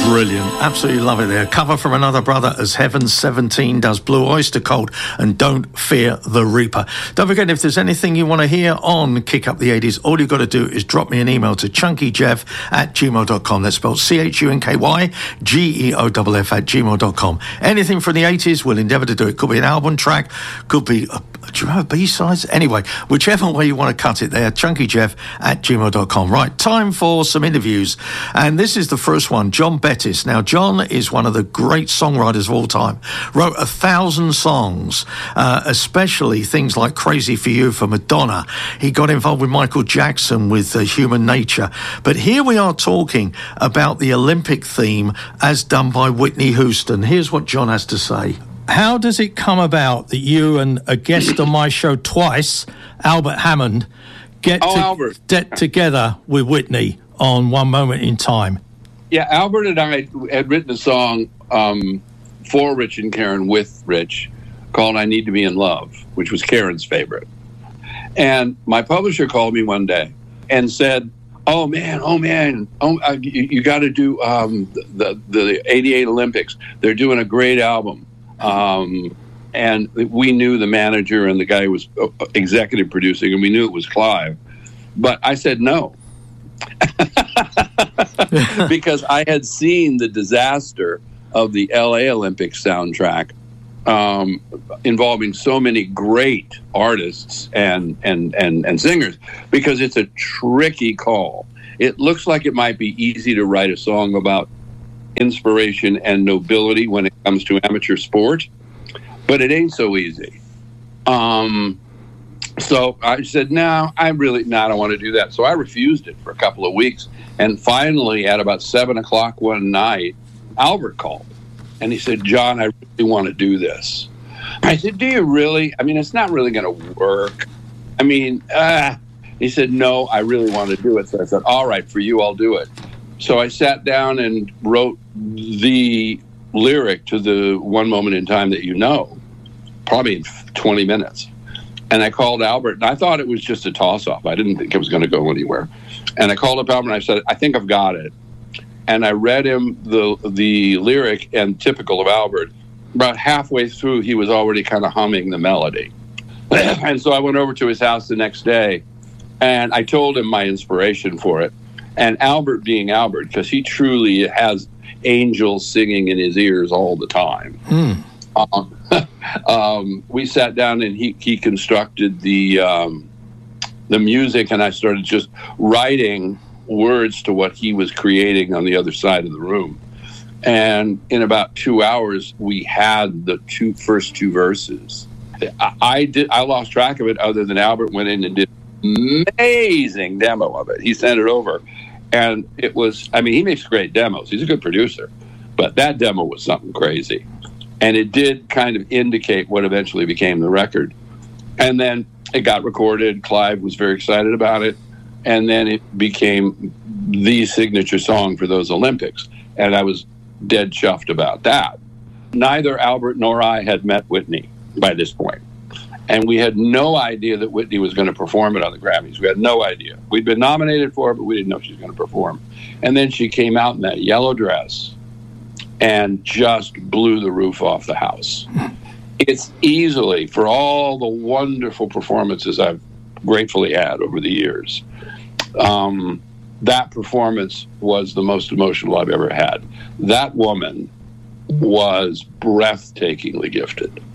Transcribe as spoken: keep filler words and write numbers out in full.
Brilliant. Absolutely love it there. Cover from Another Brother as Heaven seventeen does Blue Oyster Cult and Don't Fear the Reaper. Don't forget, if there's anything you want to hear on Kick Up the eighties, all you've got to do is drop me an email to chunkyjeff at gmail dot com. That's spelled C H U N K Y G E O F F at gmail dot com. Anything from the eighties, we'll endeavour to do it. Could be an album track, could be a, do you know, B-sides? Anyway, whichever way you want to cut it there, chunkyjeff at gmail dot com. Right, time for some interviews. And this is the first one, John Bettis. Now, John is one of the great songwriters of all time. Wrote a thousand songs, uh, especially things like Crazy for You for Madonna. He got involved with Michael Jackson with uh, Human Nature. But here we are talking about the Olympic theme as done by Whitney Houston. Here's what John has to say. How does it come about that you and a guest on my show twice, Albert Hammond, get, oh, to, Albert. get together with Whitney on One Moment in Time? Yeah, Albert and I had written a song um, for Rich and Karen with Rich called I Need to Be in Love, which was Karen's favorite. And my publisher called me one day and said, oh, man, oh, man, oh, uh, you, you got to do um, the, the eighty-eight Olympics. They're doing a great album. Um, and we knew the manager and the guy who was executive producing, and we knew it was Clive. But I said no. Because I had seen the disaster of the L A Olympics soundtrack um, involving so many great artists and, and, and, and singers, because it's a tricky call. It looks like it might be easy to write a song about inspiration and nobility when it comes to amateur sport, but it ain't so easy. Um, so I said, no, I really, no, I don't want to do that. So I refused it for a couple of weeks. And finally, at about seven o'clock one night, Albert called and he said, John, I really want to do this. I said, do you really? I mean, it's not really going to work. I mean, uh, he said, no, I really want to do it. So I said, all right, for you, I'll do it. So I sat down and wrote the lyric to the One Moment in Time that you know, probably in twenty minutes. And I called Albert, and I thought it was just a toss-off. I didn't think it was going to go anywhere. And I called up Albert, and I said, I think I've got it. And I read him the the lyric, and typical of Albert, about halfway through, he was already kind of humming the melody. And so I went over to his house the next day, and I told him my inspiration for it. And Albert being Albert, because he truly has angels singing in his ears all the time. Mm. Um, um, we sat down and he, he constructed the um, the music, and I started just writing words to what he was creating on the other side of the room. And in about two hours, we had the two first two verses. I, I did. I lost track of it, other than Albert went in and did an amazing demo of it. He sent it over. And it was, I mean, he makes great demos. He's a good producer. But that demo was something crazy. And it did kind of indicate what eventually became the record. And then it got recorded. Clive was very excited about it. And then it became the signature song for those Olympics. And I was dead chuffed about that. Neither Albert nor I had met Whitney by this point. And we had no idea that Whitney was going to perform it on the Grammys. We had no idea. We'd been nominated for it, but we didn't know she was going to perform. And then she came out in that yellow dress and just blew the roof off the house. It's easily, for all the wonderful performances I've gratefully had over the years, um, that performance was the most emotional I've ever had. That woman was breathtakingly gifted.